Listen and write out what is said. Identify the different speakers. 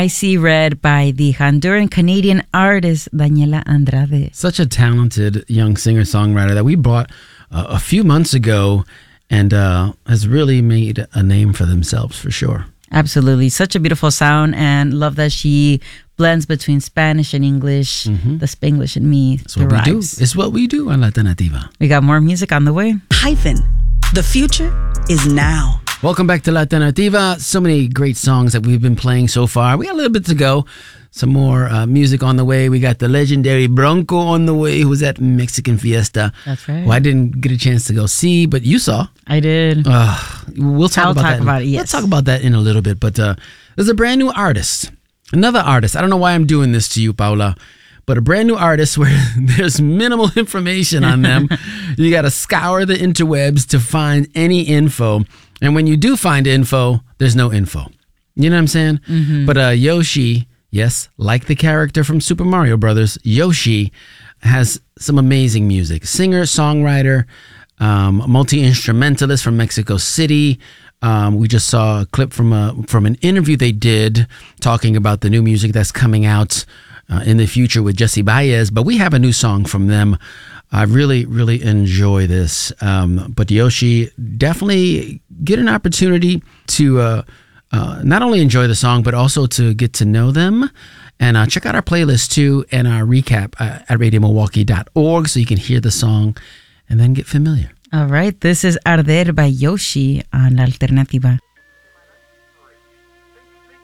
Speaker 1: I See Red by the Honduran-Canadian artist Daniela Andrade.
Speaker 2: Such a talented young singer-songwriter that we brought a few months ago and has really made a name for themselves for sure.
Speaker 1: Absolutely. Such a beautiful sound, and love that she blends between Spanish and English. The Spanglish in me
Speaker 2: It's what we do. It's what we do on La Alternativa.
Speaker 1: We got more music on the way.
Speaker 3: Hyphen. The future is now.
Speaker 2: Welcome back to La Alternativa. So many great songs that we've been playing so far. We got a little bit to go. Some more music on the way. We got the legendary Bronco on the way, who was at Mexican Fiesta.
Speaker 1: That's right.
Speaker 2: Who I didn't get a chance to go see, but you saw.
Speaker 1: I did.
Speaker 2: We'll talk
Speaker 1: I'll
Speaker 2: about
Speaker 1: talk
Speaker 2: that.
Speaker 1: about it, yes.
Speaker 2: Let's talk about that in a little bit. But there's a brand new artist. Another artist. I don't know why I'm doing this to you, Paula. But a brand new artist where there's minimal information on them. You got to scour the interwebs to find any info. And when you do find info, there's no info. You know what I'm saying? Mm-hmm. But Yoshi, yes, like the character from Super Mario Brothers, Yoshi has some amazing music. Singer, songwriter, multi-instrumentalist from Mexico City. We just saw a clip from an interview they did talking about the new music that's coming out in the future with Jesse Baez. But we have a new song from them. I really, really enjoy this. But Yoshi, definitely get an opportunity to not only enjoy the song, but also to get to know them. And check out our playlist too and our recap at radiomilwaukee.org so you can hear the song and then get familiar.
Speaker 1: All right. This is Arder by Yoshi on La Alternativa.